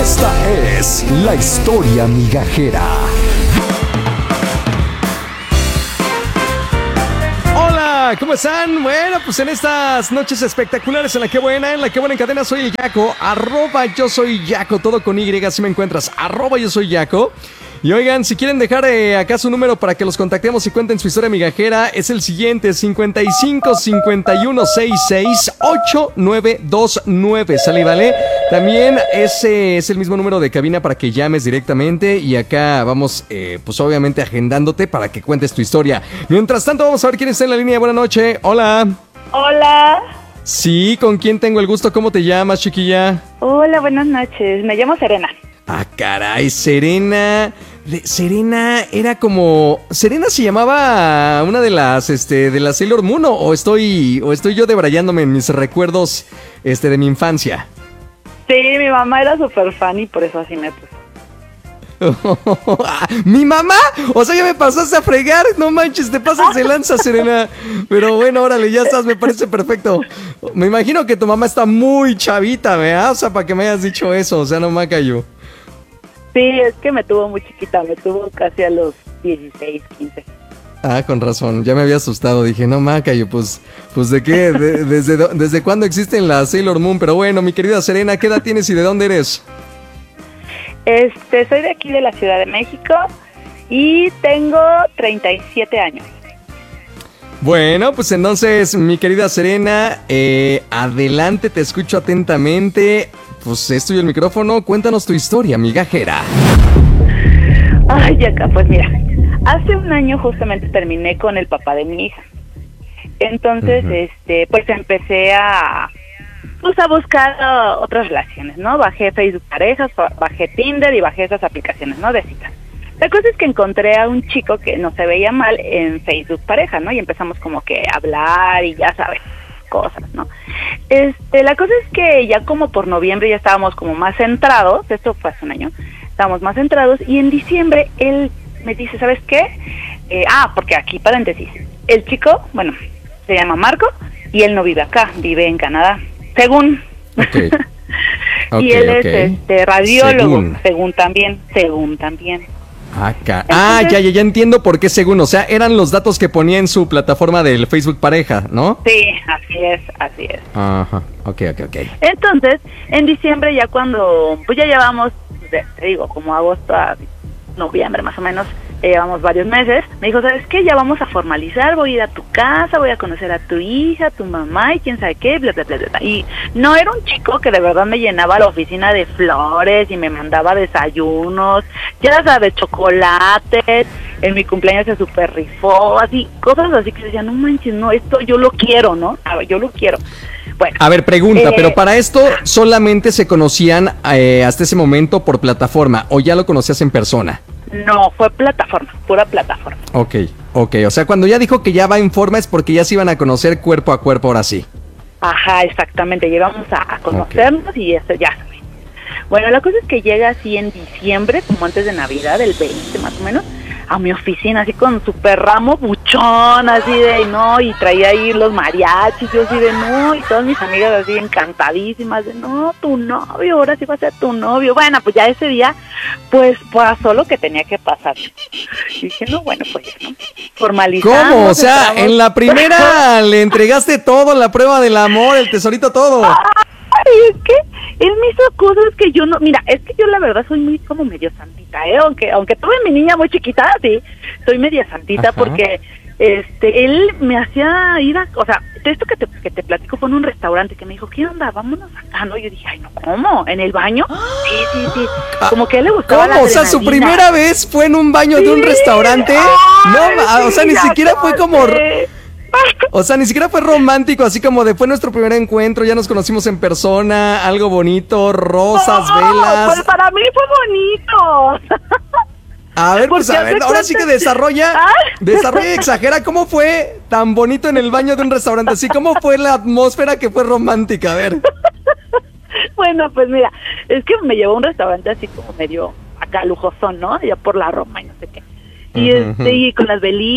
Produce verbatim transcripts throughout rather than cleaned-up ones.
Esta es la historia migajera. Hola, ¿cómo están? Bueno, pues en estas noches espectaculares en la que buena, en la que buena en cadena, soy el Yaco, arroba yo soy Yaco, todo con Y, así me encuentras, arroba yo soy Yaco. Y oigan, si quieren dejar eh, acá su número para que los contactemos y cuenten su historia migajera, es el siguiente: cincuenta y cinco, cincuenta y uno, sesenta y seis, ochenta y nueve veintinueve. ¿Sale, vale? También ese es el mismo número de cabina para que llames directamente. Y acá vamos, eh, pues obviamente agendándote para que cuentes tu historia. Mientras tanto, vamos a ver quién está en la línea. Buenas noches. Hola. Hola. Sí, ¿con quién tengo el gusto? ¿Cómo te llamas, chiquilla? Hola, buenas noches. Me llamo Serena. Ah, caray, Serena. De, Serena era como... ¿Serena se llamaba una de las, este, de las Sailor Moon o estoy, o estoy yo debrayándome en mis recuerdos, este, de mi infancia? Sí, mi mamá era súper fan y por eso así me puso. ¿Mi mamá? O sea, ya me pasaste a fregar. No manches, te pasas de lanza, Serena. Pero bueno, órale, ya estás, me parece perfecto. Me imagino que tu mamá está muy chavita, ¿verdad? O sea, para que me hayas dicho eso, o sea, no me cayó. Sí, es que me tuvo muy chiquita, me tuvo casi a los dieciséis, quince. Ah, con razón, ya me había asustado, dije, no, Macayo, pues, pues de qué, de, desde, desde cuándo existen las Sailor Moon. Pero bueno, mi querida Serena, ¿qué edad tienes y de dónde eres? Este, soy de aquí de la Ciudad de México y tengo treinta y siete años. Bueno, pues entonces, mi querida Serena, eh, adelante, te escucho atentamente. Pues es tuyo el micrófono, cuéntanos tu historia, migajera. Ay, Yaca, pues mira, hace un año justamente terminé con el papá de mi hija. Entonces, uh-huh. este, pues empecé a, pues a buscar uh, otras relaciones, ¿no? Bajé Facebook Parejas, bajé Tinder y bajé esas aplicaciones, ¿no? De citas. La cosa es que encontré a un chico que no se veía mal en Facebook Pareja, ¿no? Y empezamos como que a hablar y ya sabes, cosas, ¿no? Este, la cosa es que ya como por noviembre ya estábamos como más centrados, esto fue hace un año, estábamos más centrados y en diciembre él me dice, ¿sabes qué? Eh, ah, porque aquí paréntesis, el chico, bueno, se llama Marco y él no vive acá, vive en Canadá, según. Okay. Okay, y él okay. es este radiólogo, según, según también, según también. Ah, ca- ah, ya, ya, ya entiendo por qué según, o sea, eran los datos que ponía en su plataforma del Facebook Pareja, ¿no? Sí, así es, así es. Ajá, ok, ok, ok. Entonces, en diciembre ya cuando, pues ya llevamos, te digo, como agosto a noviembre más o menos, llevamos varios meses, me dijo, ¿sabes qué? Ya vamos a formalizar, voy a ir a tu casa, voy a conocer a tu hija, a tu mamá y quién sabe qué, bla, bla, bla, bla. Y no era un chico que de verdad me llenaba la oficina de flores y me mandaba desayunos, ya sabes, chocolates, en mi cumpleaños se super rifó, así, cosas así que decía, no manches, no, esto yo lo quiero, ¿no? A ver, yo lo quiero. Bueno, a ver, pregunta, eh, pero para esto solamente se conocían eh, hasta ese momento por plataforma, ¿o ya lo conocías en persona? No, fue plataforma, pura plataforma. Ok, ok, o sea, cuando ya dijo que ya va en forma es porque ya se iban a conocer cuerpo a cuerpo, ahora sí. Ajá, exactamente, llegamos a, a conocernos okay. Y eso ya. Bueno, la cosa es que llega así en diciembre, como antes de Navidad, el veinte más o menos, a mi oficina, así con super ramo buchón, así de, no, y traía ahí los mariachis, yo así de, no, y todas mis amigas así encantadísimas, de, no, tu novio, ahora sí va a ser tu novio. Bueno, pues ya ese día, pues pasó lo que tenía que pasar. Y dije, no, bueno, pues ya, ¿no? Formalizamos. ¿Cómo? O sea, entramos. En la primera le entregaste todo, la prueba del amor, el tesorito, todo. Ay, es que él me hizo cosas que yo no, mira, es que yo la verdad soy muy como medio santita, ¿eh? Aunque, aunque tuve mi niña muy chiquita, sí, soy media santita. Ajá. Porque este, él me hacía ir a, o sea, esto que te, que te platico fue en un restaurante que me dijo, ¿qué onda? Vámonos acá, ¿no? Yo dije, ay, no, ¿cómo? ¿En el baño? Sí, sí, sí, como que a él le gustaba la ¿Cómo? O sea, su primera vez fue en un baño sí. de un restaurante. Ay, no, o sea, ni siquiera fue como... O sea, ni siquiera fue romántico, así como de fue nuestro primer encuentro, ya nos conocimos en persona, algo bonito, rosas, no, velas. Pues para mí fue bonito. A ver, pues a ver, ahora sí que desarrolla, desarrolla y exagera, ¿cómo fue tan bonito en el baño de un restaurante? Así, ¿cómo fue la atmósfera que fue romántica? A ver. Bueno, pues mira, es que me llevó a un restaurante así como medio acá lujoso, ¿no? Allá por la Roma y no sé qué. Y uh-huh. este, y con las velitas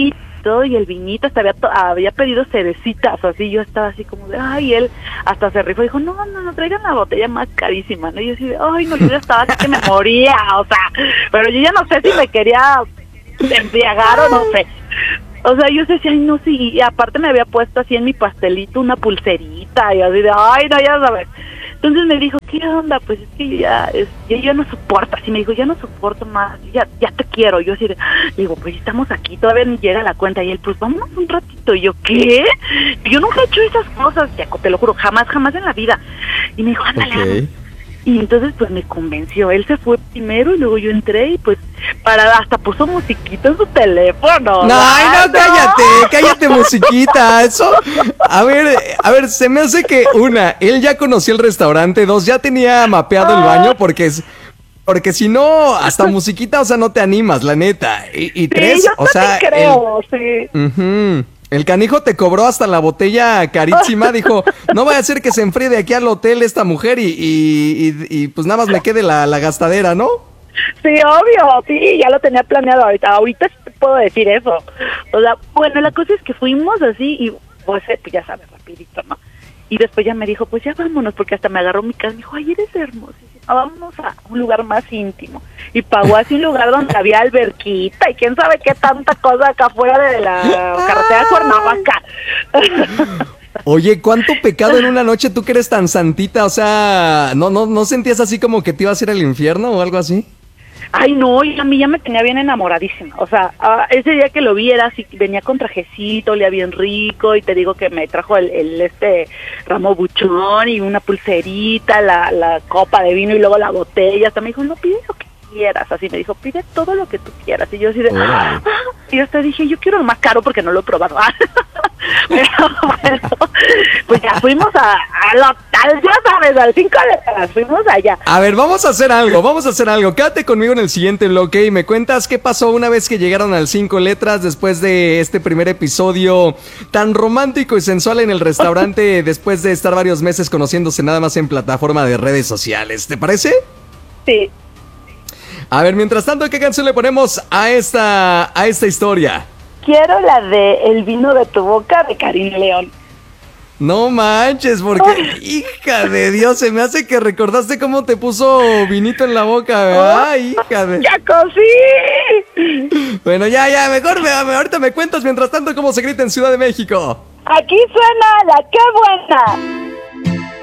todo, y el vinito, hasta había, to- había pedido cerecitas, así, yo estaba así como de, ay, él hasta se rifó, dijo, no, no, no, traigan la botella más carísima, ¿no? Y yo así de, ay, no, yo ya estaba así que me moría, o sea, pero yo ya no sé si me quería embriagar o no sé. O sea, yo decía, ay, no, sí, y aparte me había puesto así en mi pastelito una pulserita, y así de, ay, no, ya sabes. Entonces me dijo, ¿qué onda? Pues es que ya, es, ya, ya no soporto, así me dijo, ya no soporto más, ya ya te quiero. Yo así de, le digo, pues estamos aquí, todavía ni llega la cuenta. Y él, pues vámonos un ratito. Y yo, ¿qué? Yo nunca he hecho esas cosas, Jaco, te lo juro, jamás, jamás en la vida. Y me dijo, ándale, Ok. ándale. Y entonces pues me convenció, él se fue primero y luego yo entré y pues para hasta puso musiquita en su teléfono. No, ay, ¡Ay, no, cállate, cállate, musiquita. Eso, a ver, a ver, se me hace que una, él ya conocía el restaurante, dos, ya tenía mapeado el baño, porque es, porque si no, hasta musiquita, o sea, no te animas, la neta. Y, y Sí, tres, yo o sea, también creo, sí. el, ujú, el canijo te cobró hasta la botella carísima, dijo, no vaya a ser que se enfríe de aquí al hotel esta mujer y, y, y, y, pues nada más me quede la, la gastadera, ¿no? Sí, obvio, sí, ya lo tenía planeado ahorita, ahorita sí te puedo decir eso. O sea, bueno, la cosa es que fuimos así y, pues, eh, pues ya sabes, rapidito, ¿no? Y después ya me dijo, pues ya vámonos, porque hasta me agarró mi casa y me dijo, ay, eres hermosísima, vámonos a un lugar más íntimo. Y pagó así un lugar donde había alberquita y quién sabe qué tanta cosa acá afuera de la carretera de Cuernavaca. Oye, ¿cuánto pecado en una noche tú que eres tan santita? O sea, ¿no, no, no sentías así como que te ibas a ir al infierno o algo así? Ay, no, y a mí ya me tenía bien enamoradísima. O sea, ah, ese día que lo vi era así, venía con trajecito, olía bien rico, y te digo que me trajo el, el este ramo buchón y una pulserita, la, la copa de vino y luego la botella. Hasta me dijo, no, pide lo que quieras. Así me dijo, pide todo lo que tú quieras. Y yo así de, Órale. ah, y hasta dije, yo quiero lo más caro porque no lo he probado. Pero bueno, pues ya fuimos a, a lo, al, ya sabes, al cinco letras, fuimos allá. A ver, vamos a hacer algo, vamos a hacer algo. Quédate conmigo en el siguiente bloque y me cuentas qué pasó una vez que llegaron al cinco letras después de este primer episodio tan romántico y sensual en el restaurante después de estar varios meses conociéndose nada más en plataforma de redes sociales. ¿Te parece? Sí. A ver, mientras tanto, ¿qué canción le ponemos a esta, a esta historia? Quiero la de El vino de tu boca de Karim León. No manches, porque, hija de Dios, se me hace que recordaste cómo te puso vinito en la boca, ¿verdad? Hija de... ¡Ya cosí! Bueno, ya, ya, mejor me, ahorita me cuentas mientras tanto cómo se grita en Ciudad de México. Aquí suena la ¡Qué buena!